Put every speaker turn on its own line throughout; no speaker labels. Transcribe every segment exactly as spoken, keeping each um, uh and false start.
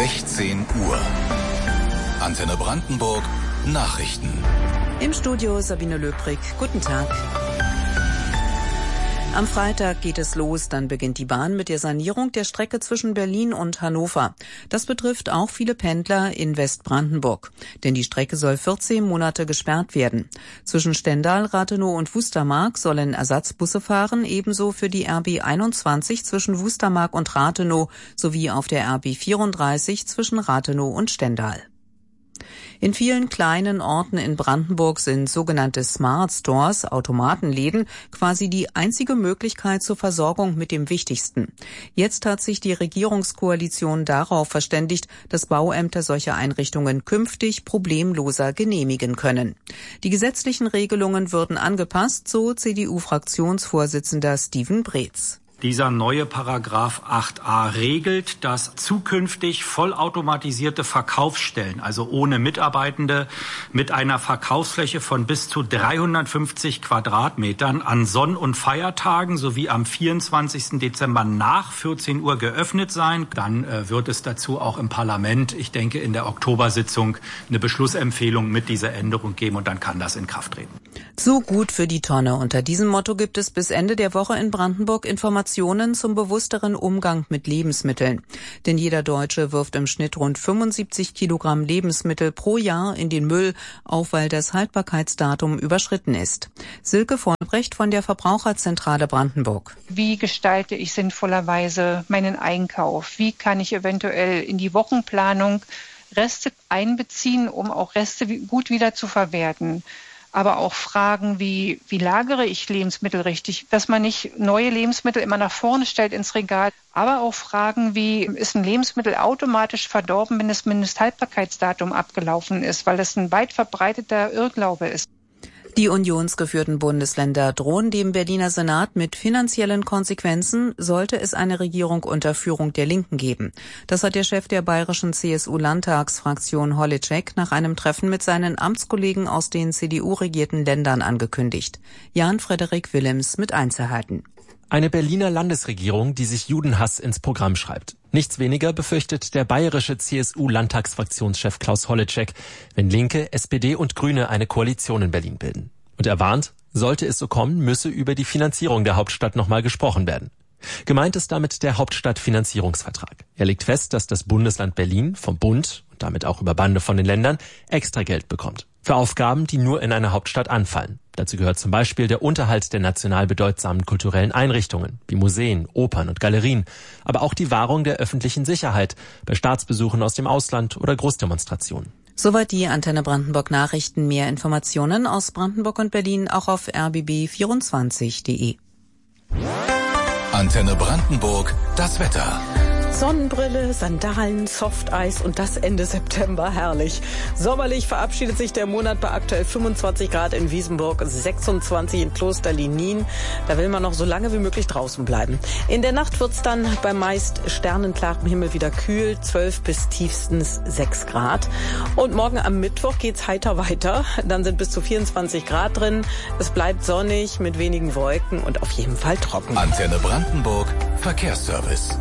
sechzehn Uhr. Antenne Brandenburg Nachrichten.
Im Studio Sabine Löbrig. Guten Tag. Am Freitag geht es los, dann beginnt die Bahn mit der Sanierung der Strecke zwischen Berlin und Hannover. Das betrifft auch viele Pendler in Westbrandenburg, denn die Strecke soll vierzehn Monate gesperrt werden. Zwischen Stendal, Rathenow und Wustermark sollen Ersatzbusse fahren, ebenso für die R B einundzwanzig zwischen Wustermark und Rathenow sowie auf der R B vierunddreißig zwischen Rathenow und Stendal. In vielen kleinen Orten in Brandenburg sind sogenannte Smart Stores, Automatenläden, quasi die einzige Möglichkeit zur Versorgung mit dem Wichtigsten. Jetzt hat sich die Regierungskoalition darauf verständigt, dass Bauämter solche Einrichtungen künftig problemloser genehmigen können. Die gesetzlichen Regelungen würden angepasst, so C D U-Fraktionsvorsitzender Steven Breetz.
Dieser neue Paragraph acht a regelt, dass zukünftig vollautomatisierte Verkaufsstellen, also ohne Mitarbeitende, mit einer Verkaufsfläche von bis zu dreihundertfünfzig Quadratmetern an Sonn- und Feiertagen sowie am vierundzwanzigsten Dezember nach vierzehn Uhr geöffnet sein. Dann äh, wird es dazu auch im Parlament, ich denke in der Oktobersitzung, eine Beschlussempfehlung mit dieser Änderung geben und dann kann das in Kraft treten.
So gut für die Tonne. Unter diesem Motto gibt es bis Ende der Woche in Brandenburg Informationen zum bewussteren Umgang mit Lebensmitteln. Denn jeder Deutsche wirft im Schnitt rund fünfundsiebzig Kilogramm Lebensmittel pro Jahr in den Müll, auch weil das Haltbarkeitsdatum überschritten ist. Silke Vollbrecht von der Verbraucherzentrale Brandenburg.
Wie gestalte ich sinnvollerweise meinen Einkauf? Wie kann ich eventuell in die Wochenplanung Reste einbeziehen, um auch Reste gut wieder zu verwerten? Aber auch Fragen wie, wie lagere ich Lebensmittel richtig, dass man nicht neue Lebensmittel immer nach vorne stellt ins Regal. Aber auch Fragen wie, ist ein Lebensmittel automatisch verdorben, wenn das Mindesthaltbarkeitsdatum abgelaufen ist, weil das ein weit verbreiteter Irrglaube ist.
Die unionsgeführten Bundesländer drohen dem Berliner Senat mit finanziellen Konsequenzen, sollte es eine Regierung unter Führung der Linken geben. Das hat der Chef der bayerischen C S U-Landtagsfraktion Holleczek nach einem Treffen mit seinen Amtskollegen aus den C D U-regierten Ländern angekündigt. Jan-Frederik Willems mit Einzelheiten.
Eine Berliner Landesregierung, die sich Judenhass ins Programm schreibt. Nichts weniger befürchtet der bayerische C S U-Landtagsfraktionschef Klaus Holleczek, wenn Linke, S P D und Grüne eine Koalition in Berlin bilden. Und er warnt, sollte es so kommen, müsse über die Finanzierung der Hauptstadt nochmal gesprochen werden. Gemeint ist damit der Hauptstadtfinanzierungsvertrag. Er legt fest, dass das Bundesland Berlin vom Bund und damit auch über Bande von den Ländern extra Geld bekommt. Für Aufgaben, die nur in einer Hauptstadt anfallen. Dazu gehört zum Beispiel der Unterhalt der national bedeutsamen kulturellen Einrichtungen, wie Museen, Opern und Galerien, aber auch die Wahrung der öffentlichen Sicherheit bei Staatsbesuchen aus dem Ausland oder Großdemonstrationen.
Soweit die Antenne Brandenburg Nachrichten. Mehr Informationen aus Brandenburg und Berlin auch auf r b b vierundzwanzig punkt de.
Antenne Brandenburg, das Wetter.
Sonnenbrille, Sandalen, Softeis und das Ende September, herrlich. Sommerlich verabschiedet sich der Monat bei aktuell fünfundzwanzig Grad in Wiesenburg, sechsundzwanzig in Kloster Linin. Da will man noch so lange wie möglich draußen bleiben. In der Nacht wird's dann bei meist sternenklarem Himmel wieder kühl, zwölf bis tiefstens sechs Grad. Und morgen am Mittwoch geht's heiter weiter. Dann sind bis zu vierundzwanzig Grad drin. Es bleibt sonnig mit wenigen Wolken und auf jeden Fall trocken.
Antenne Brandenburg, Verkehrsservice.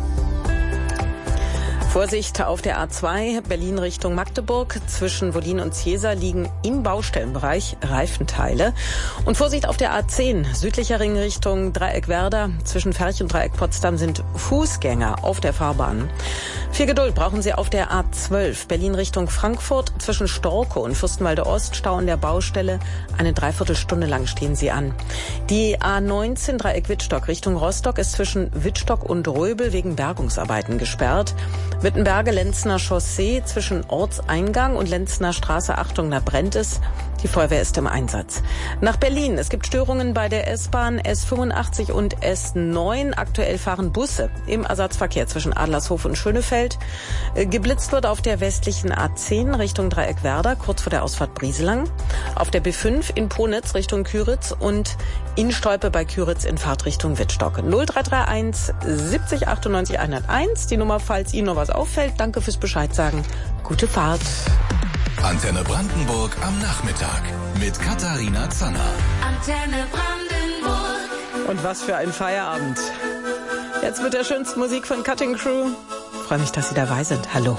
Vorsicht auf der A zwei, Berlin Richtung Magdeburg. Zwischen Wollin und Ziesa liegen im Baustellenbereich Reifenteile. Und Vorsicht auf der A zehn, südlicher Ring Richtung Dreieck Werder. Zwischen Ferch und Dreieck Potsdam sind Fußgänger auf der Fahrbahn. Viel Geduld brauchen Sie auf der A zwölf, Berlin Richtung Frankfurt. Zwischen Storkow und Fürstenwalde Ost, Stau an der Baustelle. Eine Dreiviertelstunde lang stehen Sie an. Die A neunzehn, Dreieck Wittstock Richtung Rostock ist zwischen Wittstock und Röbel wegen Bergungsarbeiten gesperrt. Wittenberge-Lenzner Chaussee zwischen Ortseingang und Lenzner Straße, Achtung, da brennt es. Die Feuerwehr ist im Einsatz. Nach Berlin. Es gibt Störungen bei der S-Bahn S fünfundachtzig und S neun. Aktuell fahren Busse im Ersatzverkehr zwischen Adlershof und Schönefeld. Geblitzt wird auf der westlichen A zehn Richtung Dreieck Werder, kurz vor der Ausfahrt Brieselang. Auf der B fünf in Ponitz Richtung Küritz und in Stolpe bei Küritz in Fahrtrichtung Wittstock. null drei drei eins siebzig achtundneunzig hunderteins. Die Nummer, falls Ihnen noch was auffällt. Danke fürs Bescheid sagen. Gute Fahrt.
Antenne Brandenburg am Nachmittag mit Katharina Zanner.
Antenne Brandenburg.
Und was für ein Feierabend. Jetzt mit der schönsten Musik von Cutting Crew. Ich freue mich, dass Sie dabei sind. Hallo.